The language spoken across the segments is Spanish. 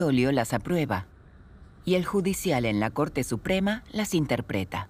Capitolio las aprueba y el judicial en la Corte Suprema las interpreta.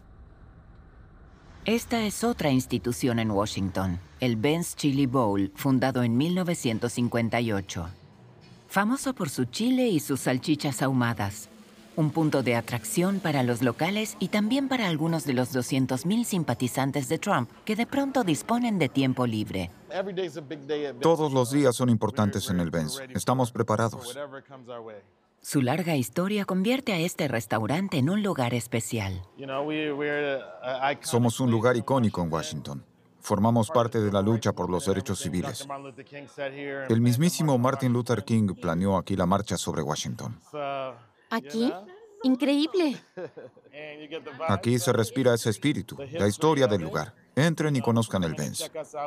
Esta es otra institución en Washington, el Ben's Chili Bowl, fundado en 1958. Famoso por su chile y sus salchichas ahumadas. Un punto de atracción para los locales y también para algunos de los 200,000 simpatizantes de Trump que de pronto disponen de tiempo libre. Todos los días son importantes en el Ben's. Estamos preparados. Su larga historia convierte a este restaurante en un lugar especial. Somos un lugar icónico en Washington. Formamos parte de la lucha por los derechos civiles. El mismísimo Martin Luther King planeó aquí la marcha sobre Washington. ¿Aquí? ¡Increíble! Aquí se respira ese espíritu, la historia del lugar. Entren y conozcan el Ben's.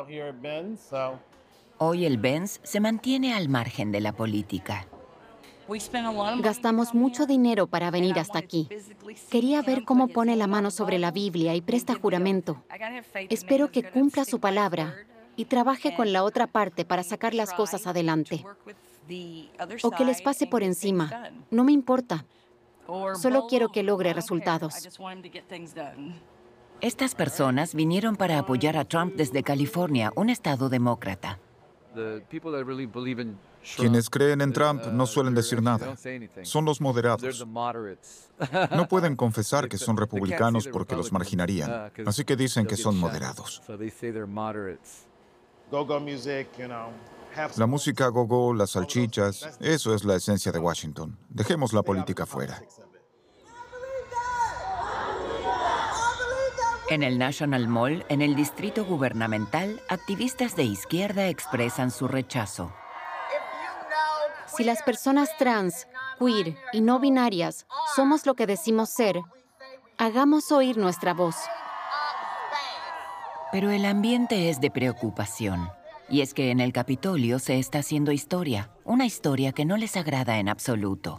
Hoy el Ben's se mantiene al margen de la política. Gastamos mucho dinero para venir hasta aquí. Quería ver cómo pone la mano sobre la Biblia y presta juramento. Espero que cumpla su palabra y trabaje con la otra parte para sacar las cosas adelante. O que les pase por encima. No me importa. Solo quiero que logre resultados. Estas personas vinieron para apoyar a Trump desde California, un estado demócrata. Quienes creen en Trump no suelen decir nada. Son los moderados. No pueden confesar que son republicanos porque los marginarían. Así que dicen que son moderados. La música go-go, las salchichas, eso es la esencia de Washington. Dejemos la política fuera. En el National Mall, en el distrito gubernamental, activistas de izquierda expresan su rechazo. Si las personas trans, queer y no binarias somos lo que decimos ser, hagamos oír nuestra voz. Pero el ambiente es de preocupación. Y es que en el Capitolio se está haciendo historia, una historia que no les agrada en absoluto.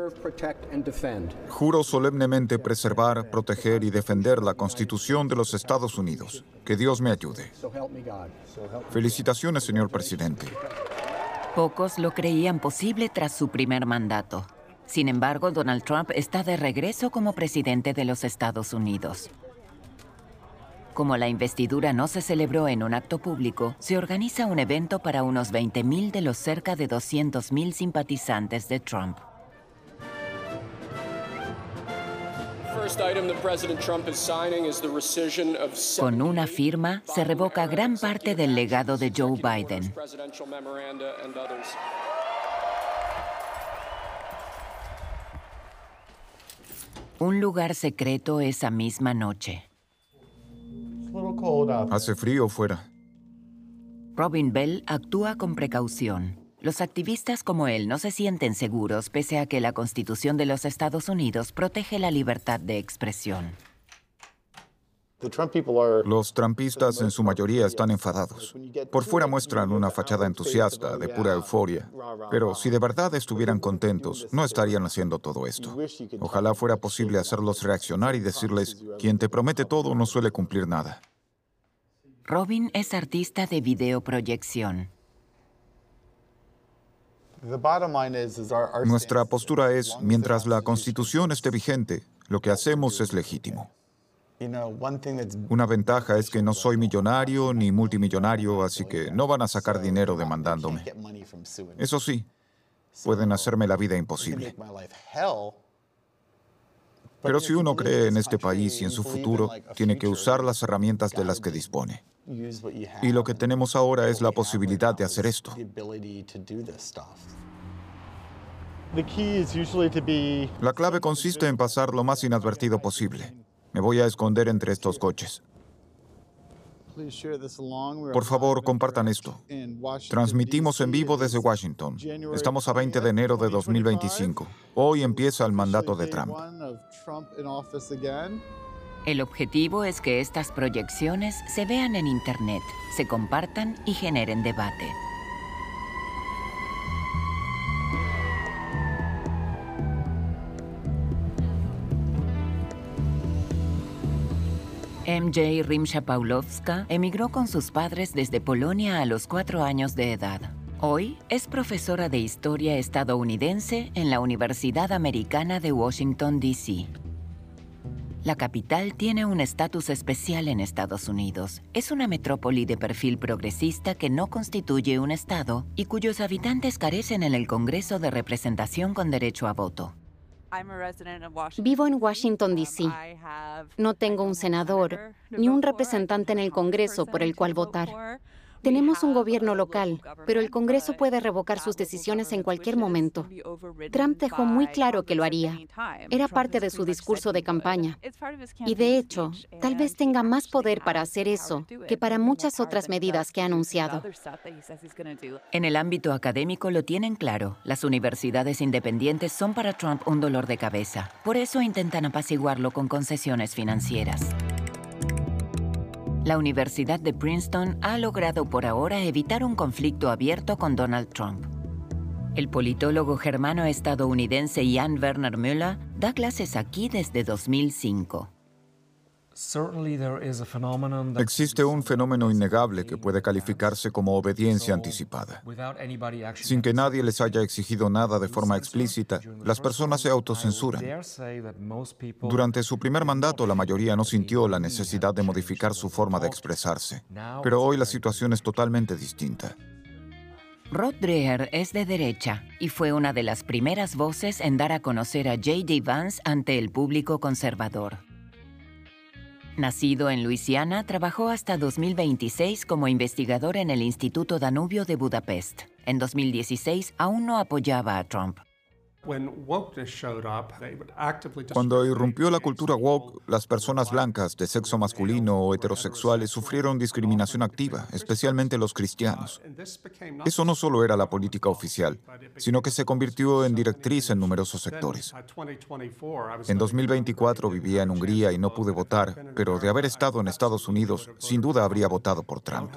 Juro solemnemente preservar, proteger y defender la Constitución de los Estados Unidos. Que Dios me ayude. Felicitaciones, señor presidente. Pocos lo creían posible tras su primer mandato. Sin embargo, Donald Trump está de regreso como presidente de los Estados Unidos. Como la investidura no se celebró en un acto público, se organiza un evento para unos 20,000 de los cerca de 200,000 simpatizantes de Trump. Con una firma, se revoca gran parte del legado de Joe Biden. Un lugar secreto esa misma noche. Hace frío fuera. Robin Bell actúa con precaución. Los activistas como él no se sienten seguros pese a que la Constitución de los Estados Unidos protege la libertad de expresión. Los trumpistas en su mayoría están enfadados. Por fuera muestran una fachada entusiasta, de pura euforia. Pero si de verdad estuvieran contentos, no estarían haciendo todo esto. Ojalá fuera posible hacerlos reaccionar y decirles, quien te promete todo no suele cumplir nada. Robin es artista de videoproyección. Nuestra postura es, mientras la Constitución esté vigente, lo que hacemos es legítimo. Una ventaja es que no soy millonario ni multimillonario, así que no van a sacar dinero demandándome. Eso sí, pueden hacerme la vida imposible. Pero si uno cree en este país y en su futuro, tiene que usar las herramientas de las que dispone. Y lo que tenemos ahora es la posibilidad de hacer esto. La clave consiste en pasar lo más inadvertido posible. Me voy a esconder entre estos coches. Por favor, compartan esto. Transmitimos en vivo desde Washington. Estamos a 20 de enero de 2025. Hoy empieza el mandato de Trump. El objetivo es que estas proyecciones se vean en Internet, se compartan y generen debate. MJ Rimsha-Pawlowska emigró con sus padres desde Polonia a los 4 años de edad. Hoy es profesora de historia estadounidense en la Universidad Americana de Washington, D.C. La capital tiene un estatus especial en Estados Unidos. Es una metrópoli de perfil progresista que no constituye un estado y cuyos habitantes carecen en el Congreso de representación con derecho a voto. Vivo en Washington, D.C. No tengo un senador ni un representante en el Congreso por el cual votar. Tenemos un gobierno local, pero el Congreso puede revocar sus decisiones en cualquier momento. Trump dejó muy claro que lo haría. Era parte de su discurso de campaña. Y de hecho, tal vez tenga más poder para hacer eso que para muchas otras medidas que ha anunciado. En el ámbito académico lo tienen claro. Las universidades independientes son para Trump un dolor de cabeza. Por eso intentan apaciguarlo con concesiones financieras. La Universidad de Princeton ha logrado por ahora evitar un conflicto abierto con Donald Trump. El politólogo germano-estadounidense Jan Werner Müller da clases aquí desde 2005. Existe un fenómeno innegable que puede calificarse como obediencia anticipada. Sin que nadie les haya exigido nada de forma explícita, las personas se autocensuran. Durante su primer mandato, la mayoría no sintió la necesidad de modificar su forma de expresarse. Pero hoy la situación es totalmente distinta. Rod Dreher es de derecha y fue una de las primeras voces en dar a conocer a J.D. Vance ante el público conservador. Nacido en Luisiana, trabajó hasta 2026 como investigador en el Instituto Danubio de Budapest. En 2016 aún no apoyaba a Trump. Cuando irrumpió la cultura woke, las personas blancas de sexo masculino o heterosexuales sufrieron discriminación activa, especialmente los cristianos. Eso no solo era la política oficial, sino que se convirtió en directriz en numerosos sectores. En 2024 vivía en Hungría y no pude votar, pero de haber estado en Estados Unidos, sin duda habría votado por Trump.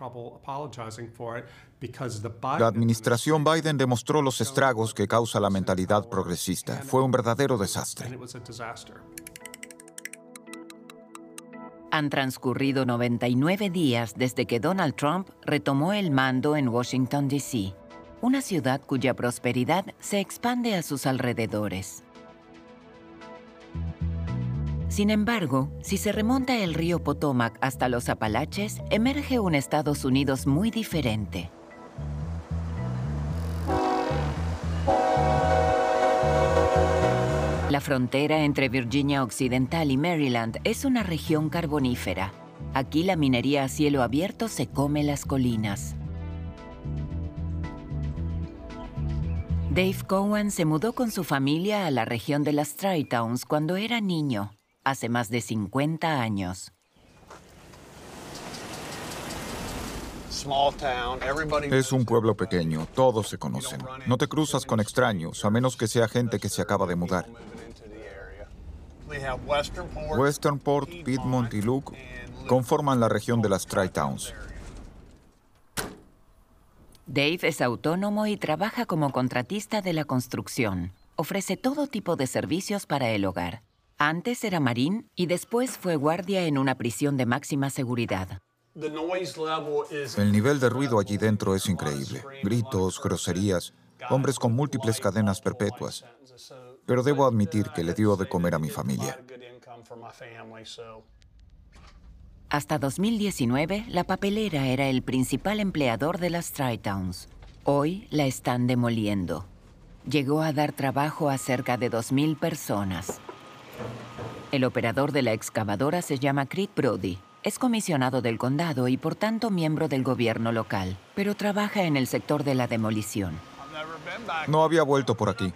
La administración Biden demostró los estragos que causa la mentalidad progresista. Fue un verdadero desastre. Han transcurrido 99 días desde que Donald Trump retomó el mando en Washington, D.C., una ciudad cuya prosperidad se expande a sus alrededores. Sin embargo, si se remonta el río Potomac hasta los Apalaches, emerge un Estados Unidos muy diferente. La frontera entre Virginia Occidental y Maryland es una región carbonífera. Aquí la minería a cielo abierto se come las colinas. Dave Cowan se mudó con su familia a la región de las Tri-Towns cuando era niño, hace más de 50 años. Es un pueblo pequeño, todos se conocen. No te cruzas con extraños, a menos que sea gente que se acaba de mudar. Westernport, Piedmont y Luke conforman la región de las Tri-Towns. Dave es autónomo y trabaja como contratista de la construcción. Ofrece todo tipo de servicios para el hogar. Antes era marín y después fue guardia en una prisión de máxima seguridad. El nivel de ruido allí dentro es increíble. Gritos, groserías, hombres con múltiples cadenas perpetuas. Pero debo admitir que le dio de comer a mi familia. Hasta 2019, la papelera era el principal empleador de las Tri-Towns. Hoy la están demoliendo. Llegó a dar trabajo a cerca de 2,000 personas. El operador de la excavadora se llama Creed Brody. Es comisionado del condado y por tanto miembro del gobierno local, pero trabaja en el sector de la demolición. No había vuelto por aquí.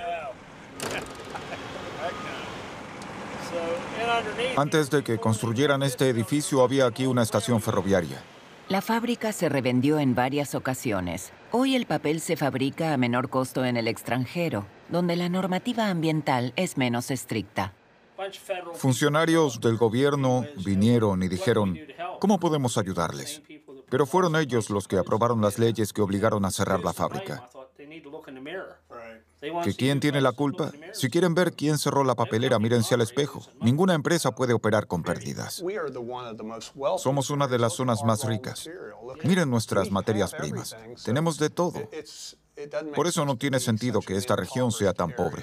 Antes de que construyeran este edificio, había aquí una estación ferroviaria. La fábrica se revendió en varias ocasiones. Hoy el papel se fabrica a menor costo en el extranjero, donde la normativa ambiental es menos estricta. Funcionarios del gobierno vinieron y dijeron, ¿cómo podemos ayudarles? Pero fueron ellos los que aprobaron las leyes que obligaron a cerrar la fábrica. ¿Que quién tiene la culpa? Si quieren ver quién cerró la papelera, mírense al espejo. Ninguna empresa puede operar con pérdidas. Somos una de las zonas más ricas. Miren nuestras materias primas. Tenemos de todo. Por eso no tiene sentido que esta región sea tan pobre.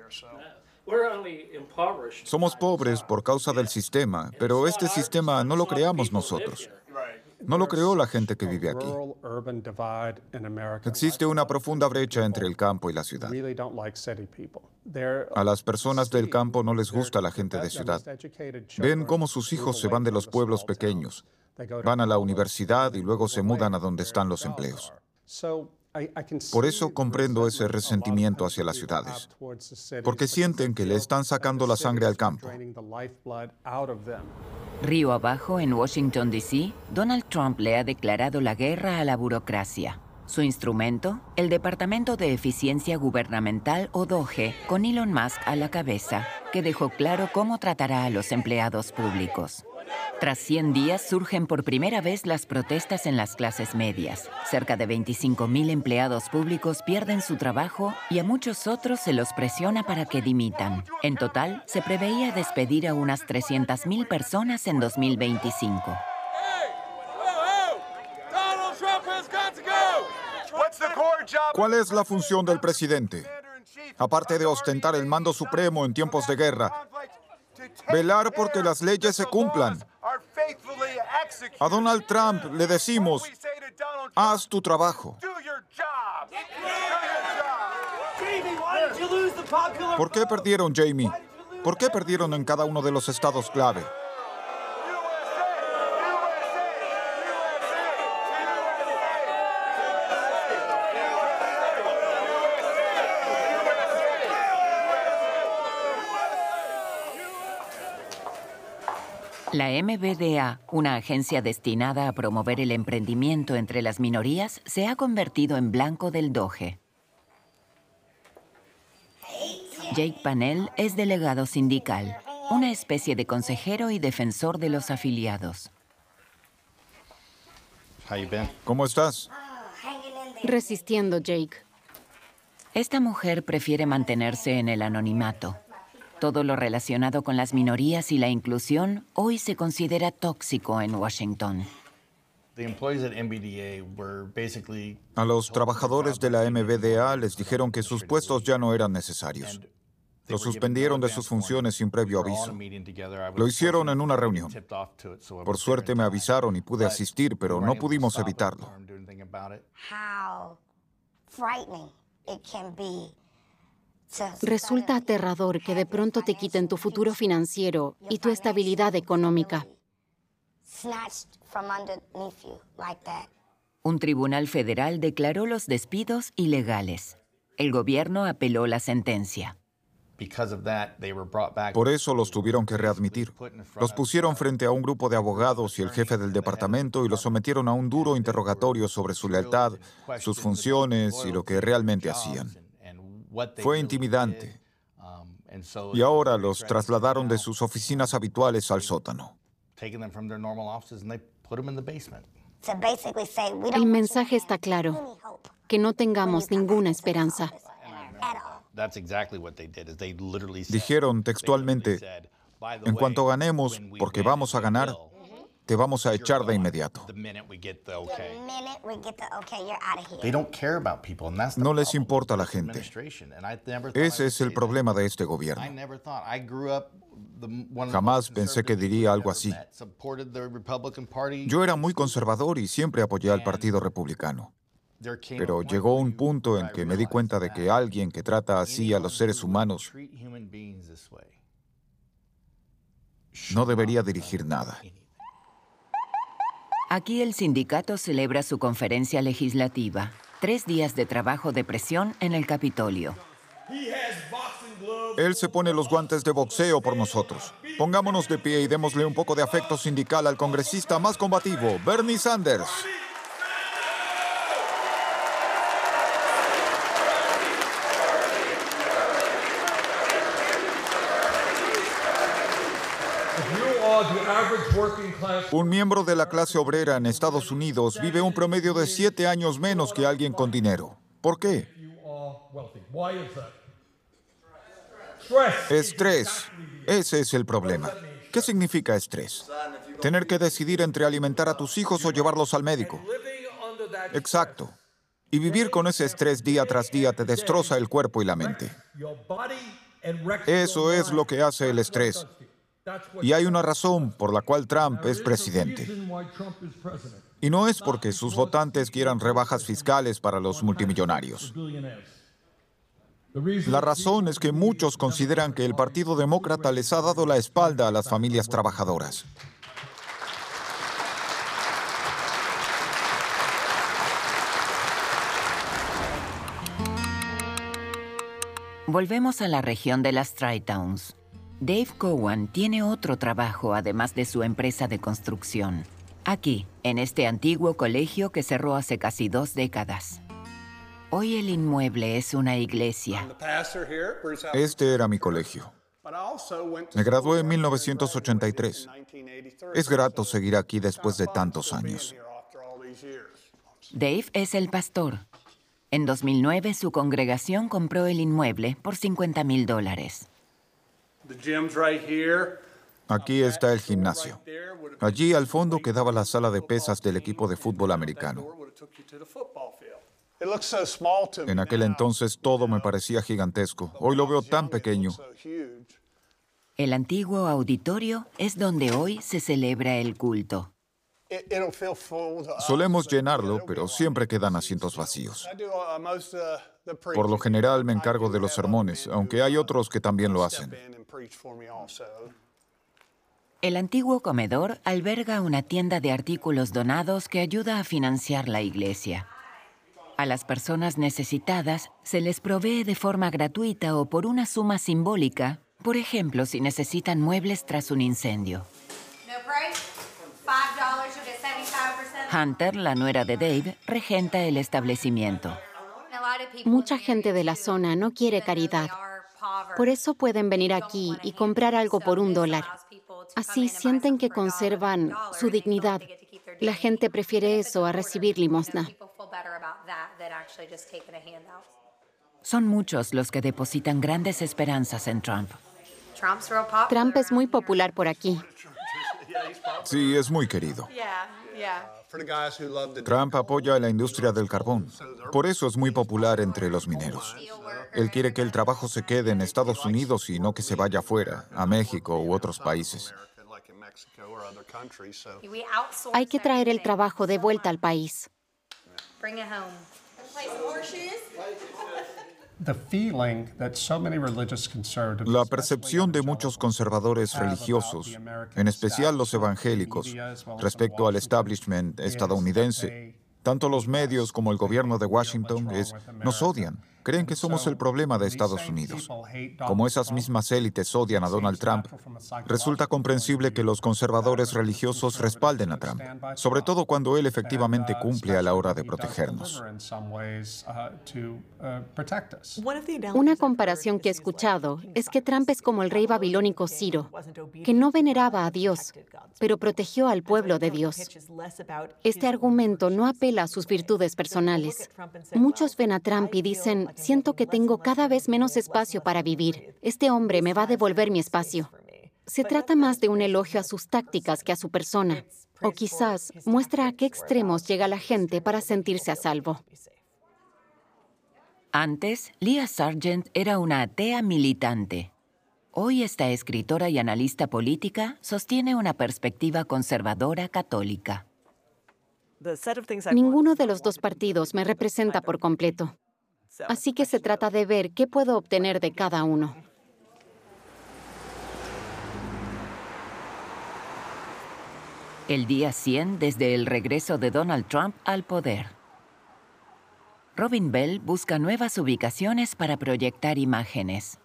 Somos pobres por causa del sistema, pero este sistema no lo creamos nosotros. No lo creó la gente que vive aquí. Existe una profunda brecha entre el campo y la ciudad. A las personas del campo no les gusta la gente de ciudad. Ven cómo sus hijos se van de los pueblos pequeños, van a la universidad y luego se mudan a donde están los empleos. Por eso comprendo ese resentimiento hacia las ciudades, porque sienten que le están sacando la sangre al campo. Río abajo, en Washington, D.C., Donald Trump le ha declarado la guerra a la burocracia. Su instrumento, el Departamento de Eficiencia Gubernamental, o DOGE, con Elon Musk a la cabeza, que dejó claro cómo tratará a los empleados públicos. Tras 100 días surgen por primera vez las protestas en las clases medias. Cerca de 25,000 empleados públicos pierden su trabajo y a muchos otros se los presiona para que dimitan. En total, se preveía despedir a unas 300,000 personas en 2025. ¿Cuál es la función del presidente? Aparte de ostentar el mando supremo en tiempos de guerra, velar porque las leyes se cumplan. A Donald Trump le decimos, haz tu trabajo. ¿Por qué perdieron, Jamie? ¿Por qué perdieron en cada uno de los estados clave? La MBDA, una agencia destinada a promover el emprendimiento entre las minorías, se ha convertido en blanco del DOGE. Jake Panel es delegado sindical, una especie de consejero y defensor de los afiliados. ¿Cómo estás? Resistiendo, Jake. Esta mujer prefiere mantenerse en el anonimato. Todo lo relacionado con las minorías y la inclusión hoy se considera tóxico en Washington. A los trabajadores de la MBDA les dijeron que sus puestos ya no eran necesarios. Los suspendieron de sus funciones sin previo aviso. Lo hicieron en una reunión. Por suerte me avisaron y pude asistir, pero no pudimos evitarlo. Resulta aterrador que de pronto te quiten tu futuro financiero y tu estabilidad económica. Un tribunal federal declaró los despidos ilegales. El gobierno apeló la sentencia. Por eso los tuvieron que readmitir. Los pusieron frente a un grupo de abogados y el jefe del departamento y los sometieron a un duro interrogatorio sobre su lealtad, sus funciones y lo que realmente hacían. Fue intimidante. Y ahora los trasladaron de sus oficinas habituales al sótano. El mensaje está claro, que no tengamos ninguna esperanza. Dijeron textualmente, en cuanto ganemos, porque vamos a ganar, te vamos a echar de inmediato. No les importa a la gente. Ese es el problema de este gobierno. Jamás pensé que diría algo así. Yo era muy conservador y siempre apoyé al Partido Republicano. Pero llegó un punto en que me di cuenta de que alguien que trata así a los seres humanos no debería dirigir nada. Aquí el sindicato celebra su conferencia legislativa. 3 días de trabajo de presión en el Capitolio. Él se pone los guantes de boxeo por nosotros. Pongámonos de pie y démosle un poco de afecto sindical al congresista más combativo, Bernie Sanders. Un miembro de la clase obrera en Estados Unidos vive un promedio de 7 años menos que alguien con dinero. ¿Por qué? Estrés. Ese es el problema. ¿Qué significa estrés? Tener que decidir entre alimentar a tus hijos o llevarlos al médico. Exacto. Y vivir con ese estrés día tras día te destroza el cuerpo y la mente. Eso es lo que hace el estrés. Y hay una razón por la cual Trump es presidente. Y no es porque sus votantes quieran rebajas fiscales para los multimillonarios. La razón es que muchos consideran que el Partido Demócrata les ha dado la espalda a las familias trabajadoras. Volvemos a la región de las Tri-Towns. Dave Cowan tiene otro trabajo además de su empresa de construcción. Aquí, en este antiguo colegio que cerró hace casi 2 décadas. Hoy el inmueble es una iglesia. Este era mi colegio. Me gradué en 1983. Es grato seguir aquí después de tantos años. Dave es el pastor. En 2009, su congregación compró el inmueble por $50,000. Aquí está el gimnasio. Allí al fondo quedaba la sala de pesas del equipo de fútbol americano. En aquel entonces todo me parecía gigantesco. Hoy lo veo tan pequeño. El antiguo auditorio es donde hoy se celebra el culto. Solemos llenarlo, pero siempre quedan asientos vacíos. Por lo general me encargo de los sermones, aunque hay otros que también lo hacen. El antiguo comedor alberga una tienda de artículos donados que ayuda a financiar la iglesia. A las personas necesitadas se les provee de forma gratuita o por una suma simbólica, por ejemplo, si necesitan muebles tras un incendio. Hunter, la nuera de Dave, regenta el establecimiento. Mucha gente de la zona no quiere caridad. Por eso pueden venir aquí y comprar algo por $1. Así sienten que conservan su dignidad. La gente prefiere eso a recibir limosna. Son muchos los que depositan grandes esperanzas en Trump. Trump es muy popular por aquí. Sí, es muy querido. Trump apoya a la industria del carbón. Por eso es muy popular entre los mineros. Él quiere que el trabajo se quede en Estados Unidos y no que se vaya afuera, a México u otros países. Hay que traer el trabajo de vuelta al país. La percepción de muchos conservadores religiosos, en especial los evangélicos, respecto al establishment estadounidense, tanto los medios como el gobierno de Washington, nos odian. Creen que somos el problema de Estados Unidos. Como esas mismas élites odian a Donald Trump, resulta comprensible que los conservadores religiosos respalden a Trump, sobre todo cuando él efectivamente cumple a la hora de protegernos. Una comparación que he escuchado es que Trump es como el rey babilónico Ciro, que no veneraba a Dios, pero protegió al pueblo de Dios. Este argumento no apela a sus virtudes personales. Muchos ven a Trump y dicen: siento que tengo cada vez menos espacio para vivir. Este hombre me va a devolver mi espacio. Se trata más de un elogio a sus tácticas que a su persona. O quizás muestra a qué extremos llega la gente para sentirse a salvo. Antes, Leah Sargent era una atea militante. Hoy esta escritora y analista política sostiene una perspectiva conservadora católica. Ninguno de los dos partidos me representa por completo. Así que se trata de ver qué puedo obtener de cada uno. El día 100 desde el regreso de Donald Trump al poder. Robin Bell busca nuevas ubicaciones para proyectar imágenes.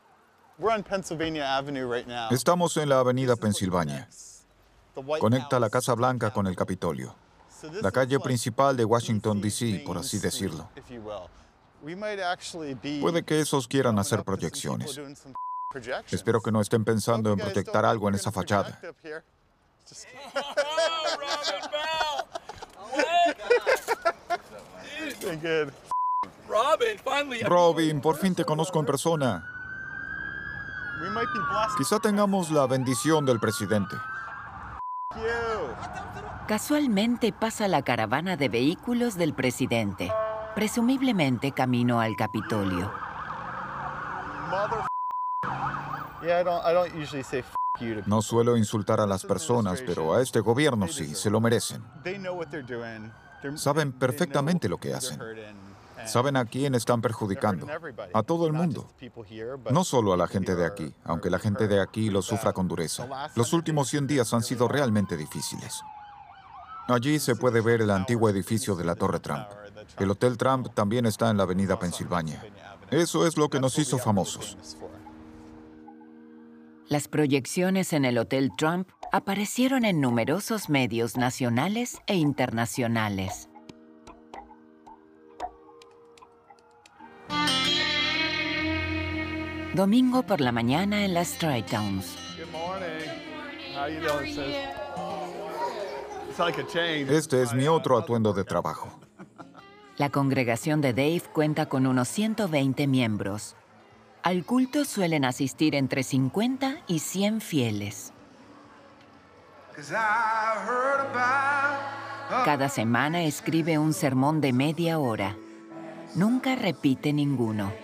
Estamos en la avenida Pensilvania. Conecta la Casa Blanca con el Capitolio. La calle principal de Washington, D.C., por así decirlo. Puede que esos quieran hacer proyecciones. Espero que no estén pensando en proyectar algo en esa fachada. Robin, por fin te conozco en persona. Quizá tengamos la bendición del presidente. Casualmente pasa la caravana de vehículos del presidente, presumiblemente camino al Capitolio. No suelo insultar a las personas, pero a este gobierno sí, se lo merecen. Saben perfectamente lo que hacen. Saben a quién están perjudicando. A todo el mundo. No solo a la gente de aquí, aunque la gente de aquí lo sufra con dureza. Los últimos 100 días han sido realmente difíciles. Allí se puede ver el antiguo edificio de la Torre Trump. El Hotel Trump también está en la Avenida Pensilvania. Eso es lo que nos hizo famosos. Las proyecciones en el Hotel Trump aparecieron en numerosos medios nacionales e internacionales. Domingo por la mañana en las Tri-Towns. Este es mi otro atuendo de trabajo. La congregación de Dave cuenta con unos 120 miembros. Al culto suelen asistir entre 50 y 100 fieles. Cada semana escribe un sermón de media hora. Nunca repite ninguno.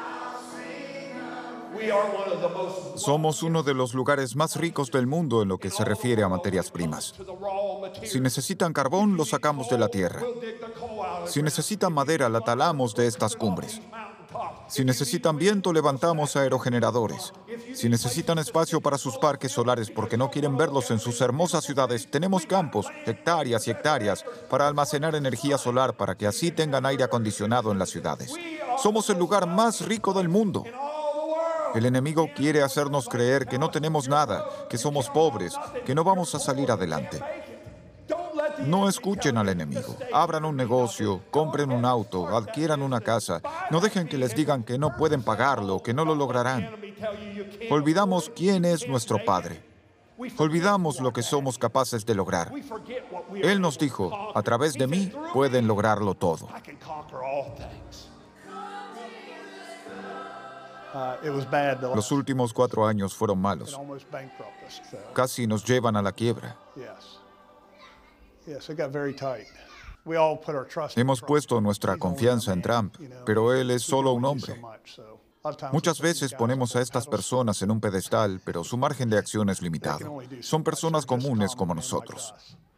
Somos uno de los lugares más ricos del mundo en lo que se refiere a materias primas. Si necesitan carbón, lo sacamos de la tierra. Si necesitan madera, la talamos de estas cumbres. Si necesitan viento, levantamos aerogeneradores. Si necesitan espacio para sus parques solares porque no quieren verlos en sus hermosas ciudades, tenemos campos, hectáreas y hectáreas, para almacenar energía solar para que así tengan aire acondicionado en las ciudades. Somos el lugar más rico del mundo. El enemigo quiere hacernos creer que no tenemos nada, que somos pobres, que no vamos a salir adelante. No escuchen al enemigo. Abran un negocio, compren un auto, adquieran una casa. No dejen que les digan que no pueden pagarlo, que no lo lograrán. Olvidamos quién es nuestro Padre. Olvidamos lo que somos capaces de lograr. Él nos dijo, a través de mí pueden lograrlo todo. Los últimos 4 años fueron malos. Casi nos llevan a la quiebra. Hemos puesto nuestra confianza en Trump, pero él es solo un hombre. Muchas veces ponemos a estas personas en un pedestal, pero su margen de acción es limitado. Son personas comunes como nosotros.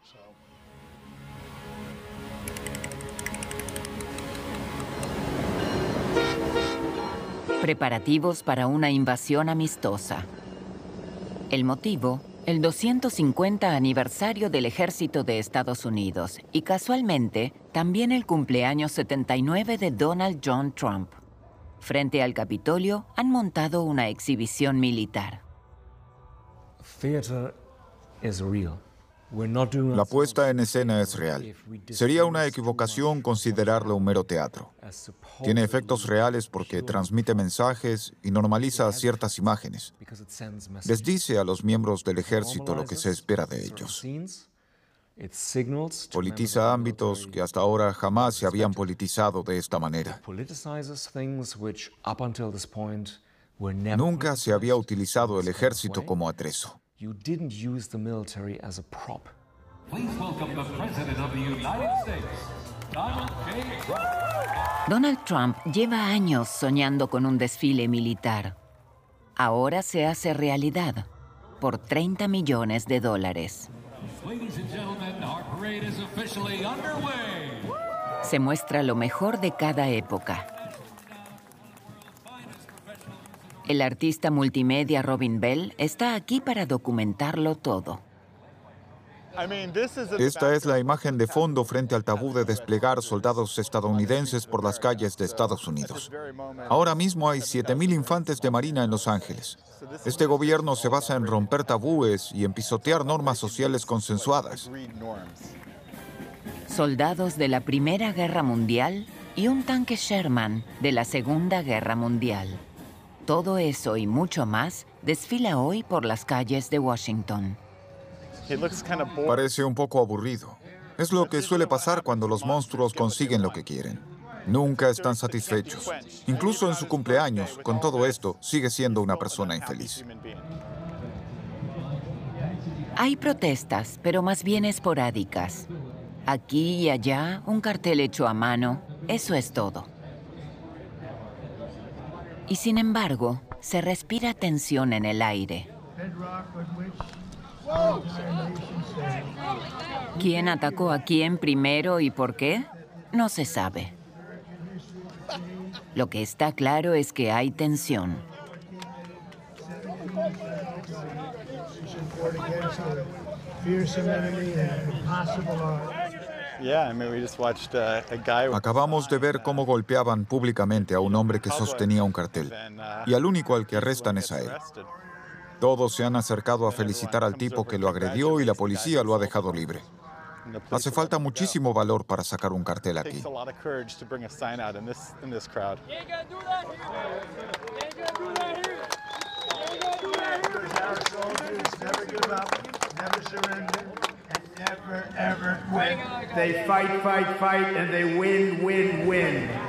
Preparativos para una invasión amistosa. El motivo, el 250 aniversario del Ejército de Estados Unidos y casualmente también el cumpleaños 79 de Donald John Trump. Frente al Capitolio han montado una exhibición militar. La puesta en escena es real. Sería una equivocación considerarlo un mero teatro. Tiene efectos reales porque transmite mensajes y normaliza ciertas imágenes. Les dice a los miembros del ejército lo que se espera de ellos. Politiza ámbitos que hasta ahora jamás se habían politizado de esta manera. Nunca se había utilizado el ejército como atrezo. You didn't use the military as a prop. Please welcome the President of the United States, Donald J. Trump. Donald Trump lleva años soñando con un desfile militar. Ahora se hace realidad por $30 millones. Ladies and gentlemen, our parade is officially underway. Se muestra lo mejor de cada época. El artista multimedia Robin Bell está aquí para documentarlo todo. Esta es la imagen de fondo frente al tabú de desplegar soldados estadounidenses por las calles de Estados Unidos. Ahora mismo hay 7,000 infantes de marina en Los Ángeles. Este gobierno se basa en romper tabúes y en pisotear normas sociales consensuadas. Soldados de la Primera Guerra Mundial y un tanque Sherman de la Segunda Guerra Mundial. Todo eso y mucho más desfila hoy por las calles de Washington. Parece un poco aburrido. Es lo que suele pasar cuando los monstruos consiguen lo que quieren. Nunca están satisfechos. Incluso en su cumpleaños, con todo esto, sigue siendo una persona infeliz. Hay protestas, pero más bien esporádicas. Aquí y allá, un cartel hecho a mano. Eso es todo. Y sin embargo, se respira tensión en el aire. ¿Quién atacó a quién primero y por qué? No se sabe. Lo que está claro es que hay tensión. Acabamos de ver cómo golpeaban públicamente a un hombre que sostenía un cartel. Y al único al que arrestan es a él. Todos se han acercado a felicitar al tipo que lo agredió y la policía lo ha dejado libre. Hace falta muchísimo valor para sacar un cartel aquí. They fight, fight, fight, and they win, win, win.